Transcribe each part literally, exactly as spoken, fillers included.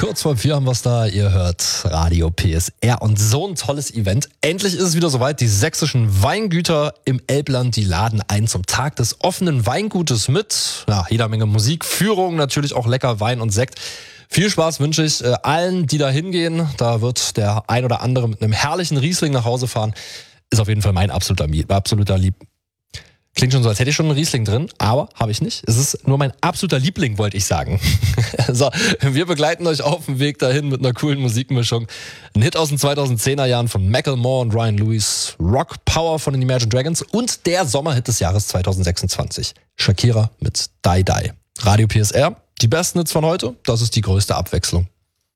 Kurz vor vier haben wir es da, ihr hört Radio P S R und so ein tolles Event. Endlich ist es wieder soweit, die sächsischen Weingüter im Elbland, die laden ein zum Tag des offenen Weingutes mit ja, jeder Menge Musik, Führung, natürlich auch lecker Wein und Sekt. Viel Spaß wünsche ich äh, allen, die da hingehen. Da wird der ein oder andere mit einem herrlichen Riesling nach Hause fahren. Ist auf jeden Fall mein absoluter, absoluter Lieb. Klingt schon so, als hätte ich schon einen Riesling drin, aber habe ich nicht. Es ist nur mein absoluter Liebling, wollte ich sagen. So, wir begleiten euch auf dem Weg dahin mit einer coolen Musikmischung. Ein Hit aus den zweitausendzehner Jahren von Macklemore und Ryan Lewis, Rock Power von den Imagine Dragons und der Sommerhit des Jahres zweitausendsechsundzwanzig. Shakira mit Die Die. Radio P S R, die besten Hits von heute, das ist die größte Abwechslung.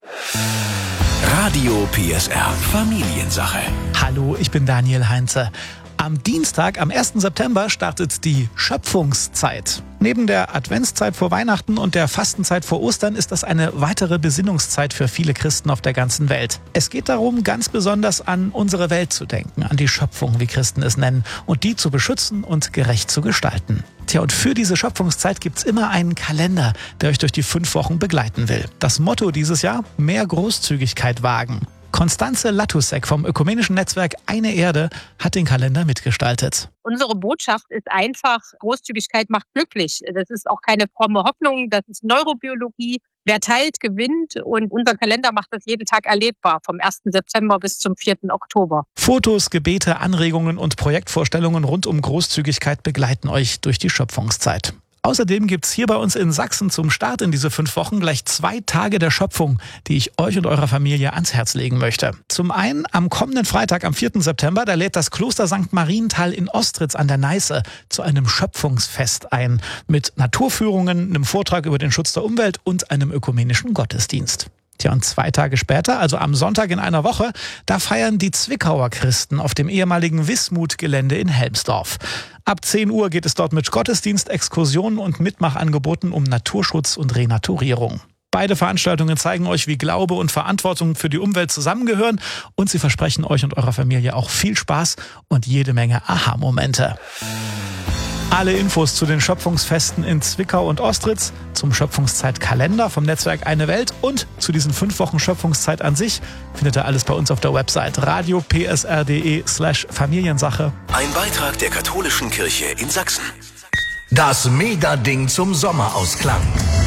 Radio P S R, Familiensache. Hallo, ich bin Daniel Heinze. Am Dienstag, am ersten September, startet die Schöpfungszeit. Neben der Adventszeit vor Weihnachten und der Fastenzeit vor Ostern ist das eine weitere Besinnungszeit für viele Christen auf der ganzen Welt. Es geht darum, ganz besonders an unsere Welt zu denken, an die Schöpfung, wie Christen es nennen, und die zu beschützen und gerecht zu gestalten. Tja, und für diese Schöpfungszeit gibt's immer einen Kalender, der euch durch die fünf Wochen begleiten will. Das Motto dieses Jahr: mehr Großzügigkeit wagen. Konstanze Latusek vom ökumenischen Netzwerk Eine Erde hat den Kalender mitgestaltet. Unsere Botschaft ist einfach, Großzügigkeit macht glücklich. Das ist auch keine fromme Hoffnung, das ist Neurobiologie. Wer teilt, gewinnt, und unser Kalender macht das jeden Tag erlebbar, vom ersten September bis zum vierten Oktober. Fotos, Gebete, Anregungen und Projektvorstellungen rund um Großzügigkeit begleiten euch durch die Schöpfungszeit. Außerdem gibt's hier bei uns in Sachsen zum Start in diese fünf Wochen gleich zwei Tage der Schöpfung, die ich euch und eurer Familie ans Herz legen möchte. Zum einen am kommenden Freitag, am vierten September, da lädt das Kloster Sankt Marienthal in Ostritz an der Neiße zu einem Schöpfungsfest ein. Mit Naturführungen, einem Vortrag über den Schutz der Umwelt und einem ökumenischen Gottesdienst. Tja, und zwei Tage später, also am Sonntag in einer Woche, da feiern die Zwickauer Christen auf dem ehemaligen Wismut-Gelände in Helmsdorf. Ab zehn Uhr geht es dort mit Gottesdienst, Exkursionen und Mitmachangeboten um Naturschutz und Renaturierung. Beide Veranstaltungen zeigen euch, wie Glaube und Verantwortung für die Umwelt zusammengehören, und sie versprechen euch und eurer Familie auch viel Spaß und jede Menge Aha-Momente. Alle Infos zu den Schöpfungsfesten in Zwickau und Ostritz, zum Schöpfungszeitkalender vom Netzwerk Eine Welt und zu diesen fünf Wochen Schöpfungszeit an sich findet ihr alles bei uns auf der Website radio p s r punkt d e slash Familiensache. Ein Beitrag der Katholischen Kirche in Sachsen. Das Mega-Ding zum Sommerausklang.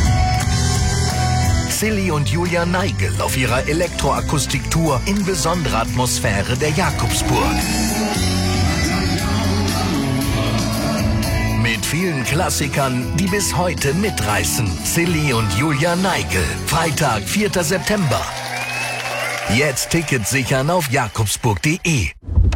Silly und Julia Neigel auf ihrer Elektroakustiktour in besonderer Atmosphäre der Jakobsburg. Mit vielen Klassikern, die bis heute mitreißen. Silly und Julia Neigel. Freitag, vierter September. Jetzt Tickets sichern auf jakobsburg punkt de.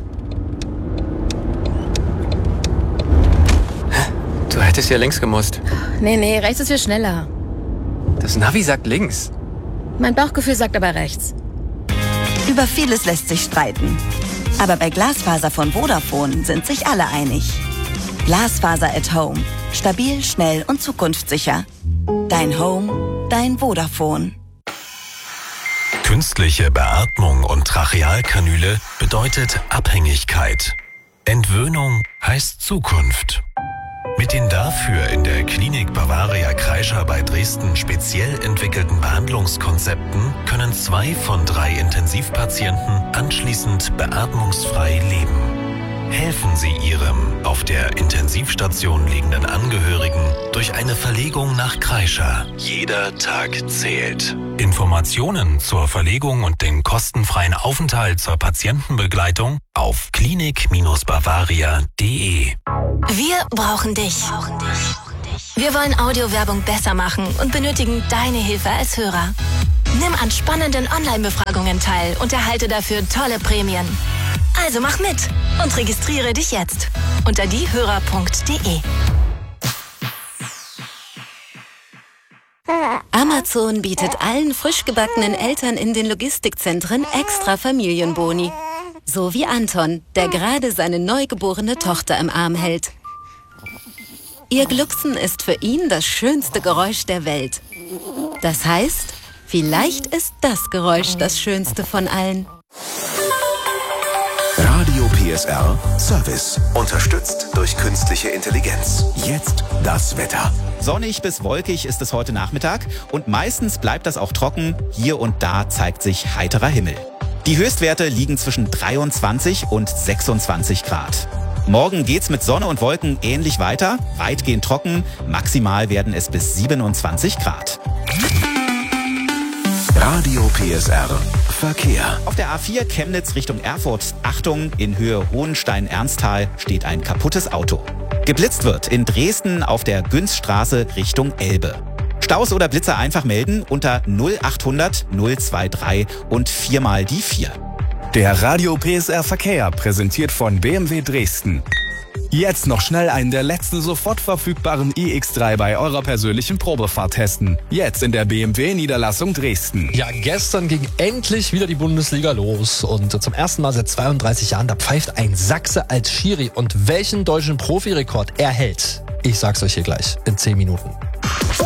Du hättest ja links gemusst. Nee, nee, rechts ist viel schneller. Das Navi sagt links. Mein Bauchgefühl sagt aber rechts. Über vieles lässt sich streiten. Aber bei Glasfaser von Vodafone sind sich alle einig. Glasfaser at Home. Stabil, schnell und zukunftssicher. Dein Home, dein Vodafone. Künstliche Beatmung und Trachealkanüle bedeutet Abhängigkeit. Entwöhnung heißt Zukunft. Mit den dafür in der Klinik Bavaria Kreischer bei Dresden speziell entwickelten Behandlungskonzepten können zwei von drei Intensivpatienten anschließend beatmungsfrei leben. Helfen Sie Ihrem auf der Intensivstation liegenden Angehörigen durch eine Verlegung nach Kreischer. Jeder Tag zählt. Informationen zur Verlegung und den kostenfreien Aufenthalt zur Patientenbegleitung auf klinik Bavaria punkt de. Wir brauchen dich. Wir wollen Audiowerbung besser machen und benötigen deine Hilfe als Hörer. Nimm an spannenden Online-Befragungen teil und erhalte dafür tolle Prämien. Also mach mit und registriere dich jetzt unter diehörer punkt de. Amazon bietet allen frisch gebackenen Eltern in den Logistikzentren extra Familienboni. So wie Anton, der gerade seine neugeborene Tochter im Arm hält. Ihr Glucksen ist für ihn das schönste Geräusch der Welt. Das heißt, vielleicht ist das Geräusch das schönste von allen. Radio P P S R Service. Unterstützt durch künstliche Intelligenz. Jetzt das Wetter. Sonnig bis wolkig ist es heute Nachmittag und meistens bleibt das auch trocken. Hier und da zeigt sich heiterer Himmel. Die Höchstwerte liegen zwischen dreiundzwanzig und sechsundzwanzig Grad. Morgen geht's mit Sonne und Wolken ähnlich weiter, weitgehend trocken. Maximal werden es bis siebenundzwanzig Grad. Radio P S R Verkehr. Auf der A vier Chemnitz Richtung Erfurt. Achtung, in Höhe Hohenstein-Ernsthal steht ein kaputtes Auto. Geblitzt wird in Dresden auf der Günzstraße Richtung Elbe. Staus oder Blitzer einfach melden unter null achthundert null dreiundzwanzig und viermal die vier. Der Radio P S R Verkehr, präsentiert von B M W Dresden. Jetzt noch schnell einen der letzten sofort verfügbaren i X drei bei eurer persönlichen Probefahrt testen. Jetzt in der B M W-Niederlassung Dresden. Ja, gestern ging endlich wieder die Bundesliga los. Und zum ersten Mal seit zweiunddreißig Jahren, da pfeift ein Sachse als Schiri. Und welchen deutschen Profirekord er hält, ich sag's euch hier gleich in zehn Minuten.